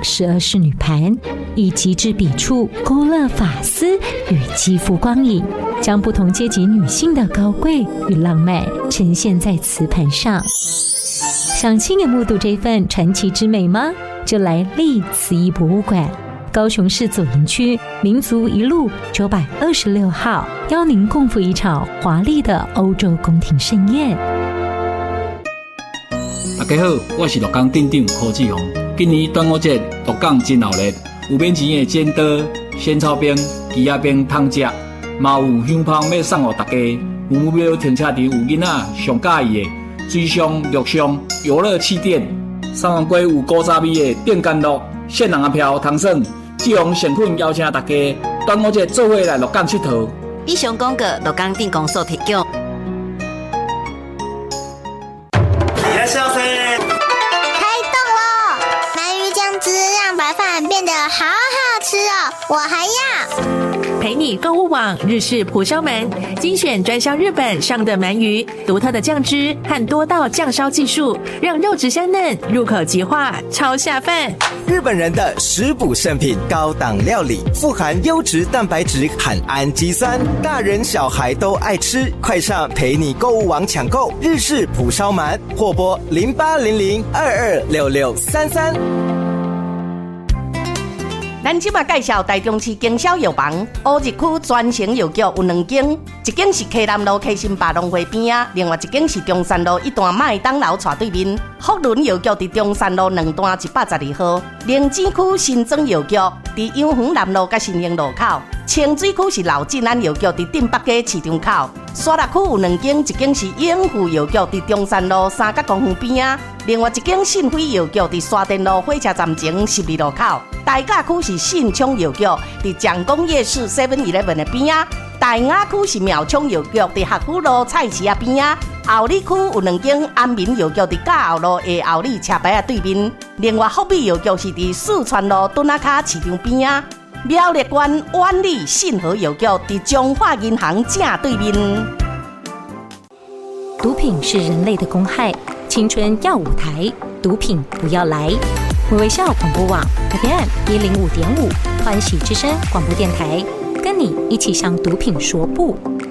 12仕女盘，以极致笔触勾勒发丝与肌肤光影，将不同阶级女性的高贵与浪漫呈现在瓷盘上。想亲眼目睹这份传奇之美吗？就来历瓷艺博物馆，高雄市左营区民族一路926号，邀您共赴一场华丽的欧洲宫廷盛宴。 大家好，我是鹿港镇长柯志宏。今年端午节鹿港真热闹，有免钱的煎刀、仙草冰、鸡仔冰通食，嘛有香芳要送给大家。目标停车场有囡仔上喜欢的水上、陆上游乐气垫，三王街有古早味的电干乐、线人票通耍。志宏诚恳邀请大家端午节做伙来鹿港佚佗。 以上广告鹿港镇公所提供。 变得好好吃哦，我还要。 陪你购物网日式蒲烧鳗，精选专销日本上的鳗鱼，独特的酱汁和多道酱烧技术，让肉质香嫩，入口即化，超下饭。 日本人的食补圣品，高档料理，富含优质蛋白质和氨基酸，大人小孩都爱吃。快上陪你购物网抢购日式蒲烧鳗，或拨0800226633。 咱即马介绍台中市经销药房乌日区专营药局有2间，一间是溪南路溪心百农会边啊，另外一间是中山路一段麦当劳斜对面。福伦药局伫中山路2段112号，灵芝区新庄药局伫阳园南路甲新兴路口，清水区是老进安药局伫镇北街市场口。沙鹿区有2间，一间是永富药局伫中山路三角公园边啊，另外一间信辉药局伫沙田路火车站前12路口。大甲区是信昌药局伫蒋公夜市 7-Eleven 的边啊，大雅区是苗昌药局伫学府路菜市啊边啊，后里区有2间安民药局伫甲后路的后里车牌啊对面，另外福美药局是伫四川路墩仔卡市场边啊，苗栗县万里信和药局伫中华银行正对面。 毒品是人类的公害，青春要舞台，毒品不要来。微笑广播网 FM105.5，欢喜之声广播电台，跟你一起向毒品说不。